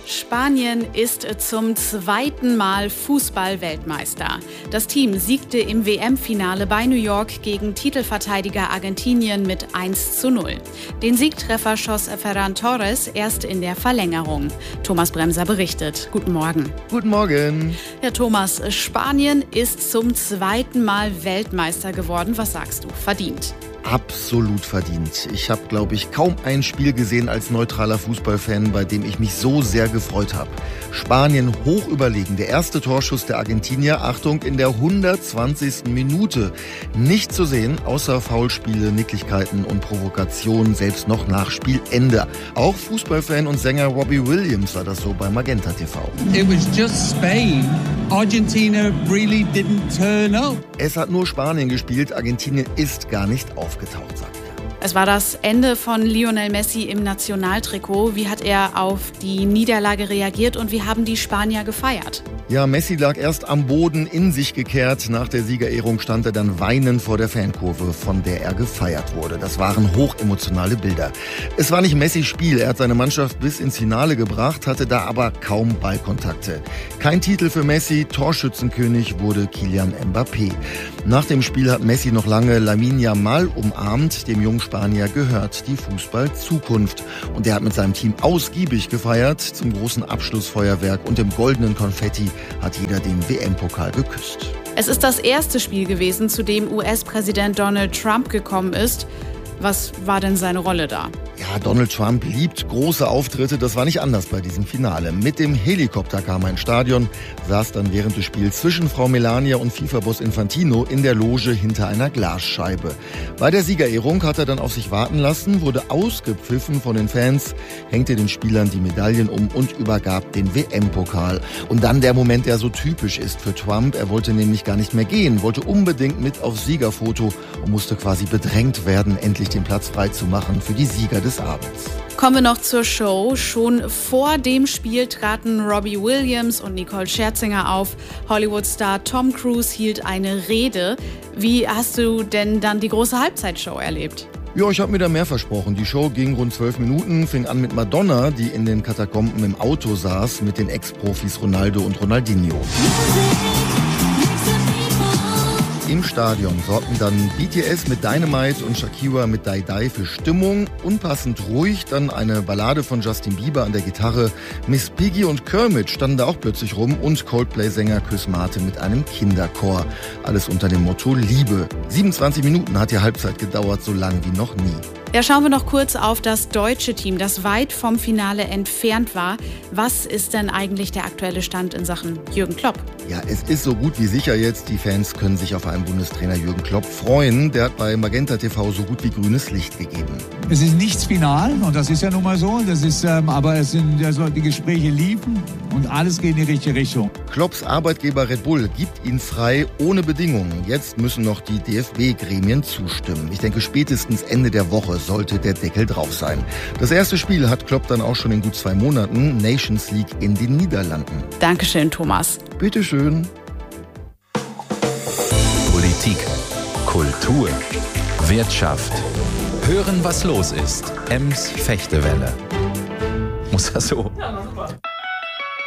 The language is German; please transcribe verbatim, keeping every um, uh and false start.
Spanien ist zum zweiten Mal Fußball-Weltmeister. Das Team siegte im W M-Finale bei New York gegen Titelverteidiger Argentinien mit eins zu null. Den Siegtreffer schoss Ferran Torres erst in der Verlängerung. Thomas Bremser berichtet. Guten Morgen. Guten Morgen. Herr Thomas, Spanien ist zum zweiten Mal Weltmeister geworden. Was sagst du? Verdient? Absolut verdient. Ich habe, glaube ich, kaum ein Spiel gesehen als neutraler Fußballfan, bei dem ich mich so sehr gefreut habe. Spanien hoch überlegen. Der erste Torschuss der Argentinier, Achtung, in der hundertzwanzigsten Minute. Nicht zu sehen, außer Foulspiele, Nicklichkeiten und Provokationen, selbst noch nach Spielende. Auch Fußballfan und Sänger Robbie Williams war das so bei Magenta T V. It was just Spain. Argentina really didn't turn up. Es hat nur Spanien gespielt, Argentinien ist gar nicht aufgetaucht, sagt er. Es war das Ende von Lionel Messi im Nationaltrikot. Wie hat er auf die Niederlage reagiert und wie haben die Spanier gefeiert? Ja, Messi lag erst am Boden, in sich gekehrt. Nach der Siegerehrung stand er dann weinend vor der Fankurve, von der er gefeiert wurde. Das waren hochemotionale Bilder. Es war nicht Messis Spiel. Er hat seine Mannschaft bis ins Finale gebracht, hatte da aber kaum Ballkontakte. Kein Titel für Messi. Torschützenkönig wurde Kylian Mbappé. Nach dem Spiel hat Messi noch lange Lamine Yamal umarmt. Dem jungen Spanier gehört die Fußball-Zukunft. Und er hat mit seinem Team ausgiebig gefeiert. Zum großen Abschlussfeuerwerk und dem goldenen Konfetti hat jeder den W M-Pokal geküsst. Es ist das erste Spiel gewesen, zu dem U S-Präsident Donald Trump gekommen ist. Was war denn seine Rolle da? Ja, Donald Trump liebt große Auftritte. Das war nicht anders bei diesem Finale. Mit dem Helikopter kam er ins Stadion, saß dann während des Spiels zwischen Frau Melania und FIFA-Boss Infantino in der Loge hinter einer Glasscheibe. Bei der Siegerehrung hat er dann auf sich warten lassen, wurde ausgepfiffen von den Fans, hängte den Spielern die Medaillen um und übergab den W M-Pokal. Und dann der Moment, der so typisch ist für Trump. Er wollte nämlich gar nicht mehr gehen, wollte unbedingt mit aufs Siegerfoto und musste quasi bedrängt werden, endlich den Platz frei zu machen für die Sieger des Abends. Kommen wir noch zur Show. Schon vor dem Spiel traten Robbie Williams und Nicole Scherzinger auf. Hollywood-Star Tom Cruise hielt eine Rede. Wie hast du denn dann die große Halbzeitshow erlebt? Ja, ich habe mir da mehr versprochen. Die Show ging rund zwölf Minuten, fing an mit Madonna, die in den Katakomben im Auto saß, mit den Ex-Profis Ronaldo und Ronaldinho. Im Stadion sorgten dann B T S mit Dynamite und Shakira mit Die Die für Stimmung. Unpassend ruhig dann eine Ballade von Justin Bieber an der Gitarre. Miss Piggy und Kermit standen da auch plötzlich rum und Coldplay-Sänger Chris Martin mit einem Kinderchor. Alles unter dem Motto Liebe. siebenundzwanzig Minuten hat die Halbzeit gedauert, so lang wie noch nie. Ja, schauen wir noch kurz auf das deutsche Team, das weit vom Finale entfernt war. Was ist denn eigentlich der aktuelle Stand in Sachen Jürgen Klopp? Ja, es ist so gut wie sicher jetzt. Die Fans können sich auf einen Bundestrainer Jürgen Klopp freuen. Der hat bei Magenta T V so gut wie grünes Licht gegeben. Es ist nichts final und das ist ja nun mal so. Das ist, ähm, aber es sind, also die Gespräche liefen und alles geht in die richtige Richtung. Klopps Arbeitgeber Red Bull gibt ihn frei ohne Bedingungen. Jetzt müssen noch die D F B-Gremien zustimmen. Ich denke, spätestens Ende der Woche sollte der Deckel drauf sein. Das erste Spiel hat Klopp dann auch schon in gut zwei Monaten. Nations League in den Niederlanden. Dankeschön, Thomas. Bitteschön. Politik, Kultur, Wirtschaft. Hören, was los ist. Ems Fechtewelle. Muss das so?